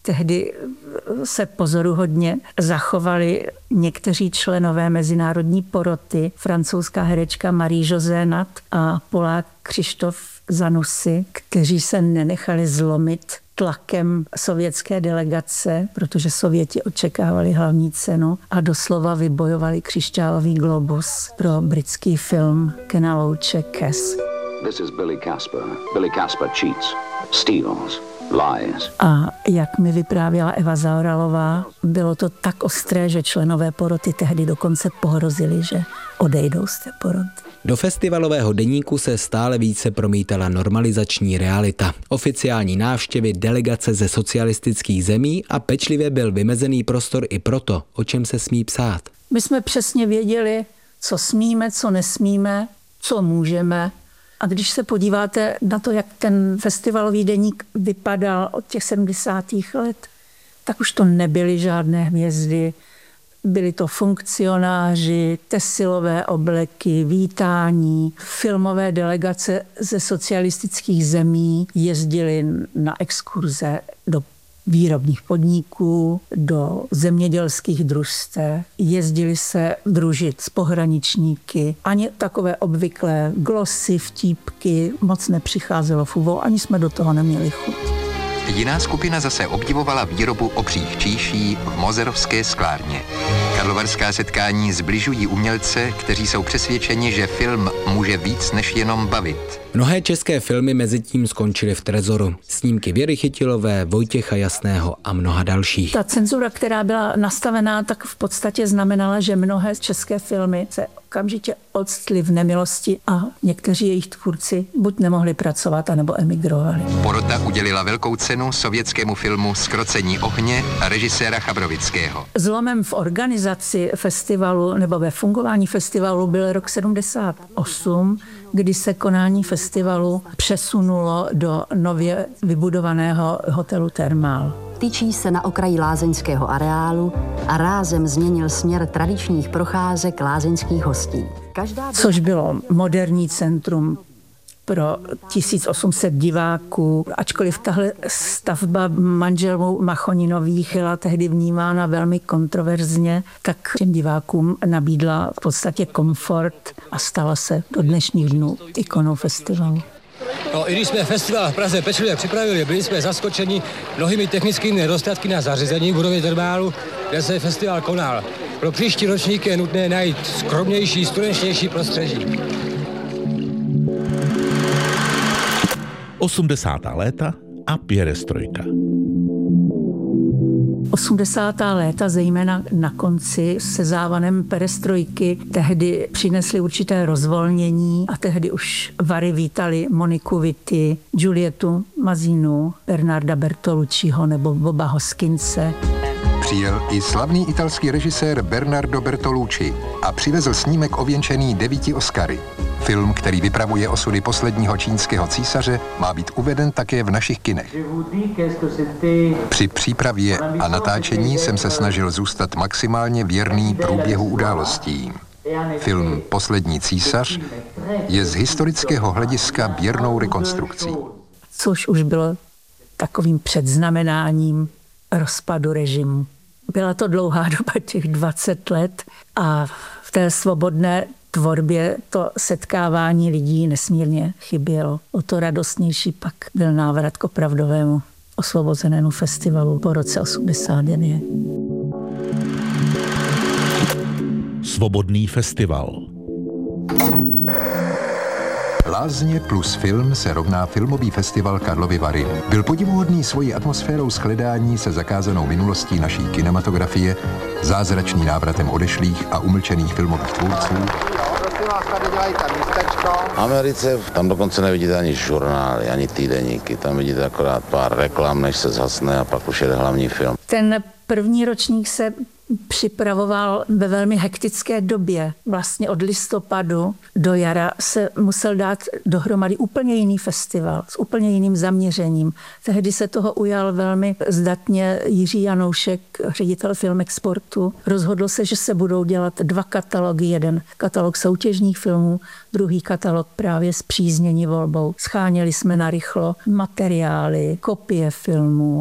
Tehdy se pozoruhodně zachovali někteří členové mezinárodní poroty, francouzská herečka Marie-José Nat a Polák Křištof Zanussi, kteří se nenechali zlomit tlakem sovětské delegace, protože Sověti očekávali hlavní cenu a doslova vybojovali křišťálový globus pro britský film Kena Loache Cass. This is Billy Casper. Billy Casper cheats, steals, lies. A jak mi vyprávěla Eva Zaoralová, bylo to tak ostré, že členové poroty tehdy dokonce pohrozili, že odejdou z té poroty. Do festivalového deníku se stále více promítala normalizační realita. Oficiální návštěvy, delegace ze socialistických zemí a pečlivě byl vymezený prostor i proto, o čem se smí psát. My jsme přesně věděli, co smíme, co nesmíme, co můžeme. A když se podíváte na to, jak ten festivalový deník vypadal od těch 70. let, tak už to nebyly žádné hvězdy. Byli to funkcionáři, tesilové obleky, vítání, filmové delegace ze socialistických zemí jezdili na exkurze do výrobních podniků, do zemědělských družstev, jezdili se družit s pohraničníky. Ani takové obvyklé glosy, vtípky moc nepřicházelo v úvahu, ani jsme do toho neměli chuť. Jiná skupina zase obdivovala výrobu obřích číší v Mozerovské sklárně. Karlovarská setkání zbližují umělce, kteří jsou přesvědčeni, že film může víc než jenom bavit. Mnohé české filmy mezitím skončily v trezoru. Snímky Věry Chytilové, Vojtěcha Jasného a mnoha dalších. Ta cenzura, která byla nastavená, tak v podstatě znamenala, že mnohé české filmy se okamžitě odstly v nemilosti a někteří jejich tvůrci buď nemohli pracovat, anebo emigrovali. Porota udělila velkou cenu sovětskému filmu Zkrocení ohně a režiséra Chabrovického. Zlomem v organizaci festivalu nebo ve fungování festivalu byl rok 78, kdy se konání festivalu přesunulo do nově vybudovaného hotelu Thermal. Tyčí se na okraji lázeňského areálu a rázem změnil směr tradičních procházek lázeňských hostí. Což bylo moderní centrum pro 1800 diváků. Ačkoliv tahle stavba manželů Machoninových byla tehdy vnímána velmi kontroverzně, tak těm divákům nabídla v podstatě komfort a stala se do dnešních dnů ikonou festivalu. No, i když jsme festival v Praze pečlivě připravili, byli jsme zaskočeni mnohými technickými nedostatky na zařízení v budově Thermalu, kde se festival konal. Pro příští ročník je nutné najít skromnější, studenčnější prostředí. 80. léta a pěrestrojka. 80. léta, zejména na konci se závanem perestrojky, tehdy přinesly určité rozvolnění a tehdy už Vary vítali Moniku Vitti, Giulietu Mazinu, Bernarda Bertolucciho nebo Boba Hoskinse. Přijel i slavný italský režisér Bernardo Bertolucci a přivezl snímek ověnčený 9 Oscary. Film, který vypravuje osudy posledního čínského císaře, má být uveden také v našich kinech. Při přípravě a natáčení jsem se snažil zůstat maximálně věrný průběhu událostí. Film Poslední císař je z historického hlediska věrnou rekonstrukcí. Což už bylo takovým předznamenáním rozpadu režimu. Byla to dlouhá doba, těch 20 let a v té svobodné tvorbě to setkávání lidí nesmírně chybělo. O to radostnější pak byl návrat k opravdovému osvobozenému festivalu po roce 89. Svobodný festival. Lázně plus film se rovná filmový festival Karlovy Vary. Byl podivuhodný svojí atmosférou shledání se zakázanou minulostí naší kinematografie, zázračný návratem odešlých a umlčených filmových tvůrců. V Americe tam dokonce nevidíte ani žurnály, ani týdeníky, tam vidíte akorát pár reklam, než se zhasne a pak už jede hlavní film. Ten první ročník se připravoval ve velmi hektické době. Vlastně od listopadu do jara se musel dát dohromady úplně jiný festival s úplně jiným zaměřením. Tehdy se toho ujal velmi zdatně Jiří Janoušek, ředitel Filmexportu. Rozhodl se, že se budou dělat 2 katalogy. Jeden katalog soutěžních filmů, druhý katalog právě spříznění volbou. Scháněli jsme narychlo materiály, kopie filmů,